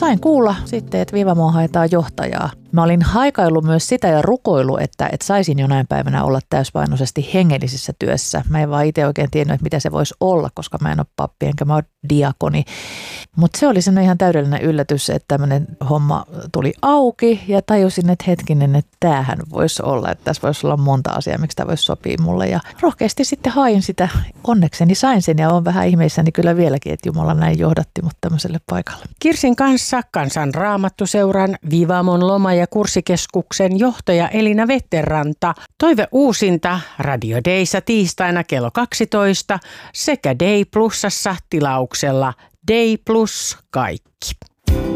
sain kuulla sitten, että Vivamoon haetaan johtajaa. Mä olin haikaillut myös sitä ja rukoillut, että saisin jonain päivänä olla täyspainoisesti hengellisessä työssä. Mä en vaan itse oikein tiennyt, että mitä se voisi olla, koska mä en ole pappi enkä mä ole diakoni. Mutta se oli sellainen ihan täydellinen yllätys, että tämmöinen homma tuli auki ja tajusin, että hetkinen, että tämähän voisi olla, että tässä voisi olla monta asiaa, miksi tämä voisi sopia mulle. Ja rohkeasti sitten hain sitä, onnekseni sain sen ja olen vähän ihmeissäni kyllä vieläkin, että Jumala näin johdatti mut tämmöiselle paikalle. Kirsin kanssa Kansan Raamattuseuran Vivamon loma- ja kurssikeskuksen johtaja Elina Vetteranta. Toive uusinta Radio Dayssa tiistaina kello 12 sekä Day Plusassa tilauksella Day Plus kaikki.